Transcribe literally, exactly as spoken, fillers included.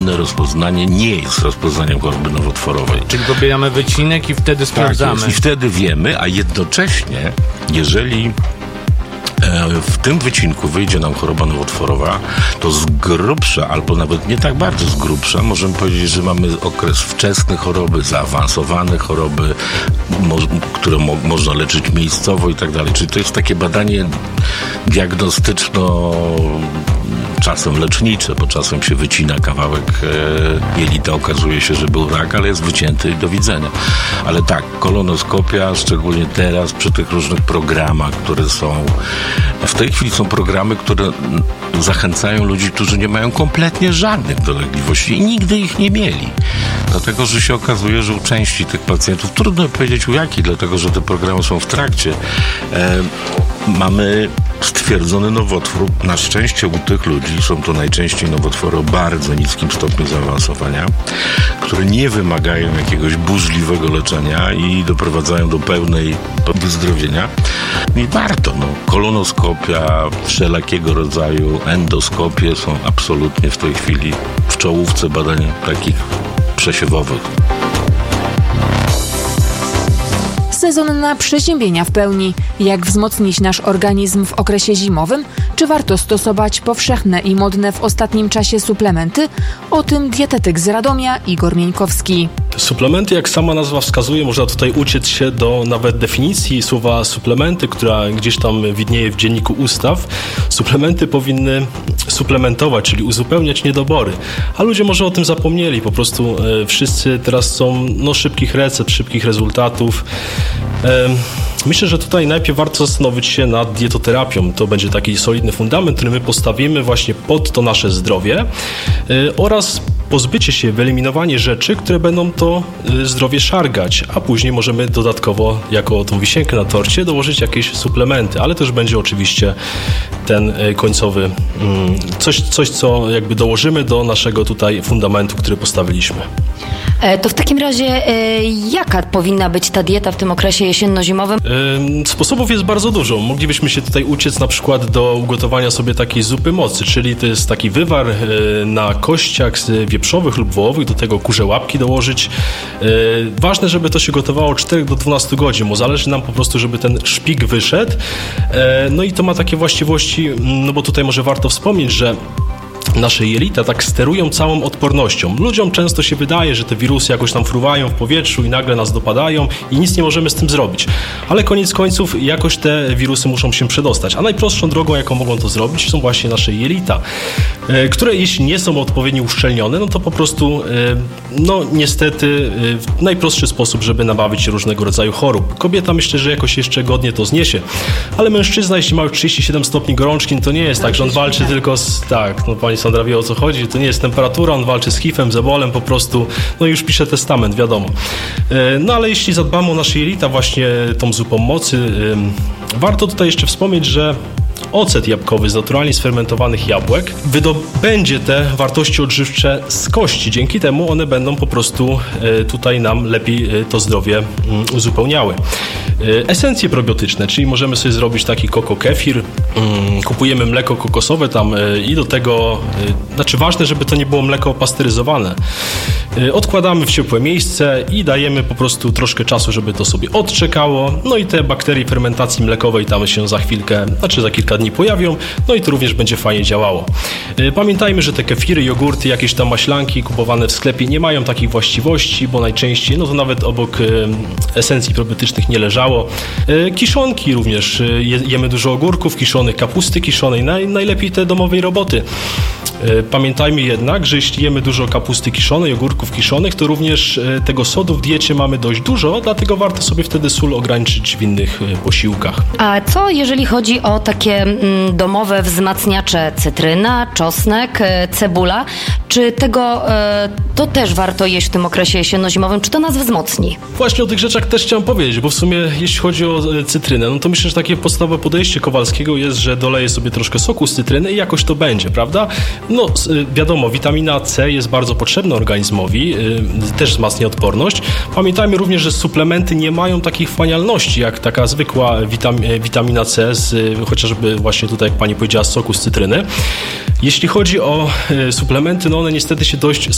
inne rozpoznanie nie jest rozpoznaniem choroby nowotworowej. Czyli pobieramy wycinek i wtedy sprawdzamy. Tak jest, i wtedy wiemy, a jednocześnie, jeżeli w tym wycinku wyjdzie nam choroba nowotworowa, to z grubsza, albo nawet nie tak bardzo z grubsza, możemy powiedzieć, że mamy okres wczesny choroby, zaawansowane choroby, mo- które mo- można leczyć miejscowo i tak dalej. Czyli to jest takie badanie diagnostyczno czasem lecznicze, bo czasem się wycina kawałek e, jelita, okazuje się, że był rak, ale jest wycięty i do widzenia. Ale tak, kolonoskopia, szczególnie teraz przy tych różnych programach, które są, w tej chwili są programy, które zachęcają ludzi, którzy nie mają kompletnie żadnych dolegliwości i nigdy ich nie mieli. Dlatego, że się okazuje, że u części tych pacjentów, trudno powiedzieć u jakich, dlatego, że te programy są w trakcie, e, mamy stwierdzony nowotwór. Na szczęście u tych ludzi są to najczęściej nowotwory o bardzo niskim stopniu zaawansowania, które nie wymagają jakiegoś burzliwego leczenia i doprowadzają do pełnej wyzdrowienia. I warto, no, kolonoskopia, wszelakiego rodzaju endoskopie są absolutnie w tej chwili w czołówce badań takich przesiewowych. Sezon na przeziębienia w pełni. Jak wzmocnić nasz organizm w okresie zimowym? Czy warto stosować powszechne i modne w ostatnim czasie suplementy? O tym dietetyk z Radomia Igor Mieńkowski. Suplementy, jak sama nazwa wskazuje, można tutaj uciec się do nawet definicji słowa suplementy, która gdzieś tam widnieje w dzienniku ustaw. Suplementy powinny suplementować, czyli uzupełniać niedobory. A ludzie może o tym zapomnieli. Po prostu e, wszyscy teraz są no, szybkich recept, szybkich rezultatów. E, Myślę, że tutaj najpierw warto zastanowić się nad dietoterapią. To będzie taki solidny fundament, który my postawimy właśnie pod to nasze zdrowie yy, oraz pozbycie się, wyeliminowanie rzeczy, które będą to yy, zdrowie szargać, a później możemy dodatkowo, jako tą wisienkę na torcie, dołożyć jakieś suplementy, ale też będzie oczywiście ten yy, końcowy, yy, coś, coś, co jakby dołożymy do naszego tutaj fundamentu, który postawiliśmy. To w takim razie e, jaka powinna być ta dieta w tym okresie jesienno-zimowym? E, sposobów jest bardzo dużo. Moglibyśmy się tutaj uciec na przykład do ugotowania sobie takiej zupy mocy, czyli to jest taki wywar e, na kościach z wieprzowych lub wołowych, do tego kurze łapki dołożyć. E, ważne, żeby to się gotowało od czterech do dwunastu godzin, bo zależy nam po prostu, żeby ten szpik wyszedł. E, no i to ma takie właściwości, no bo tutaj może warto wspomnieć, że nasze jelita tak sterują całą odpornością. Ludziom często się wydaje, że te wirusy jakoś tam fruwają w powietrzu i nagle nas dopadają i nic nie możemy z tym zrobić. Ale koniec końców jakoś te wirusy muszą się przedostać. A najprostszą drogą, jaką mogą to zrobić, są właśnie nasze jelita, które jeśli nie są odpowiednio uszczelnione, no to po prostu no niestety w najprostszy sposób, żeby nabawić się różnego rodzaju chorób. Kobieta myślę, że jakoś jeszcze godnie to zniesie. Ale mężczyzna, jeśli ma już trzydzieści siedem stopni gorączki, to nie jest tak, że on walczy tylko z... Tak, no pani Sandra wie, o co chodzi, to nie jest temperatura, on walczy z hifem, z ebolem po prostu, no i już pisze testament, wiadomo. No ale jeśli zadbamy o nasze jelita właśnie tą zupą mocy, warto tutaj jeszcze wspomnieć, że ocet jabłkowy z naturalnie sfermentowanych jabłek wydobędzie te wartości odżywcze z kości. Dzięki temu one będą po prostu tutaj nam lepiej to zdrowie uzupełniały. Esencje probiotyczne, czyli możemy sobie zrobić taki koko kefir, kupujemy mleko kokosowe tam i do tego, znaczy ważne, żeby to nie było mleko pasteryzowane. Odkładamy w ciepłe miejsce i dajemy po prostu troszkę czasu, żeby to sobie odczekało, no i te bakterie fermentacji mlekowej tam się za chwilkę, znaczy za kilka dni pojawią, no i to również będzie fajnie działało. Pamiętajmy, że te kefiry, jogurty, jakieś tam maślanki kupowane w sklepie nie mają takich właściwości, bo najczęściej, no to nawet obok esencji probiotycznych nie leżało. Kiszonki również, jemy dużo ogórków kiszonych, kapusty kiszonej, naj, najlepiej te domowej roboty. Pamiętajmy jednak, że jeśli jemy dużo kapusty kiszonej, ogórków kiszonych, to również tego sodu w diecie mamy dość dużo, dlatego warto sobie wtedy sól ograniczyć w innych posiłkach. A co jeżeli chodzi o takie mm, domowe wzmacniacze, cytryna, czosnek, cebula? Czy tego e, to też warto jeść w tym okresie jesienno-zimowym? Czy to nas wzmocni? Właśnie o tych rzeczach też chciałem powiedzieć, bo w sumie jeśli chodzi o cytrynę, no to myślę, że takie podstawowe podejście Kowalskiego jest, że doleję sobie troszkę soku z cytryny i jakoś to będzie, prawda? No wiadomo, witamina C jest bardzo potrzebna organizmowi, też wzmacnia odporność. Pamiętajmy również, że suplementy nie mają takiej wchłanialności jak taka zwykła witam- witamina C, z, chociażby właśnie tutaj, jak pani powiedziała, z soku z cytryny. Jeśli chodzi o suplementy, no one niestety się dość